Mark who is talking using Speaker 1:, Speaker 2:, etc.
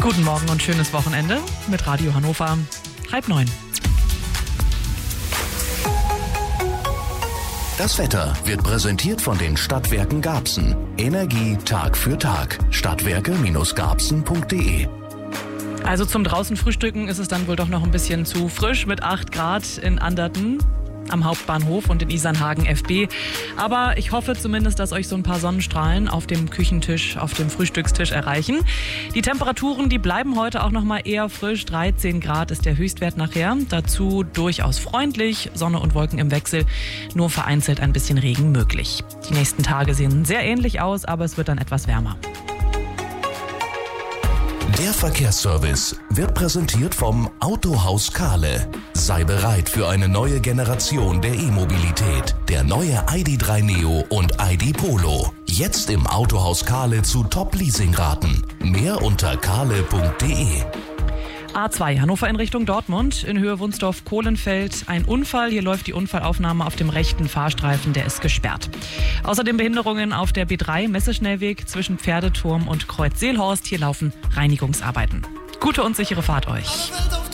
Speaker 1: Guten Morgen und schönes Wochenende mit Radio Hannover. 8:30.
Speaker 2: Das Wetter wird präsentiert von den Stadtwerken Garbsen. Energie Tag für Tag. Stadtwerke-garbsen.de.
Speaker 1: Also zum draußen Frühstücken ist es dann wohl doch noch ein bisschen zu frisch mit 8 Grad in Anderten am Hauptbahnhof und in Isernhagen FB. Aber ich hoffe zumindest, dass euch so ein paar Sonnenstrahlen auf dem Küchentisch, auf dem Frühstückstisch erreichen. Die Temperaturen, die bleiben heute auch noch mal eher frisch. 13 Grad ist der Höchstwert nachher. Dazu durchaus freundlich, Sonne und Wolken im Wechsel. Nur vereinzelt ein bisschen Regen möglich. Die nächsten Tage sehen sehr ähnlich aus, aber es wird dann etwas wärmer.
Speaker 2: Der Verkehrsservice wird präsentiert vom Autohaus Kahle. Sei bereit für eine neue Generation der E-Mobilität. Der neue ID.3 Neo und ID Polo. Jetzt im Autohaus Kahle zu Top-Leasingraten. Mehr unter kahle.de.
Speaker 1: A2 Hannover in Richtung Dortmund, in Höhe Wunsdorf-Kohlenfeld. Ein Unfall, hier läuft die Unfallaufnahme auf dem rechten Fahrstreifen, der ist gesperrt. Außerdem Behinderungen auf der B3 Messeschnellweg zwischen Pferdeturm und Kreuz Seelhorst. Hier laufen Reinigungsarbeiten. Gute und sichere Fahrt euch.